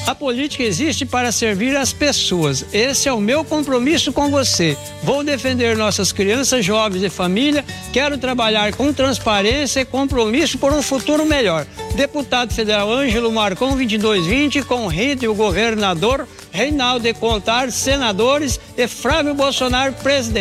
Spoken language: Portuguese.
A política existe para servir as pessoas. Esse é o meu compromisso com você. Vou defender nossas crianças, jovens e família. Quero trabalhar com transparência e compromisso por um futuro melhor. Deputado Federal Ângelo Marcon 2220, com Rita, o governador Reinaldo de Contar, senadores e Flávio Bolsonaro, presidente.